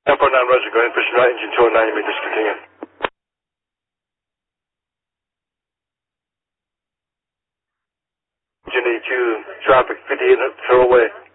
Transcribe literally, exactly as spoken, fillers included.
Airport nine, Roger, go ahead, pushing right, engine two oh nine, you may discontinue. Engine eighty-two, traffic fifty-eight, throw away.